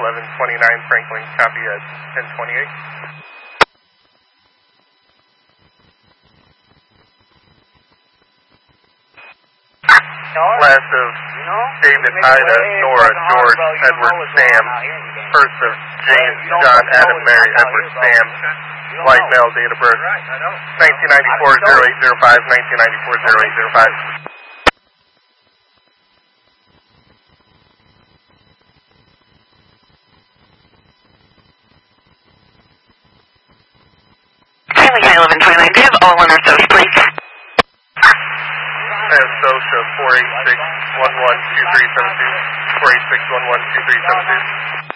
1129 Franklin, copy at 1028. Last of David, Ida, Nora, George, Edward, Sam. First of James, John, Adam, Mary, Edward, Sam. White male, date of birth 1994-0805, 1994-0805. Family Guy 1129, do you have all on our social, please? I have SOSA 486-112372, 486-112372.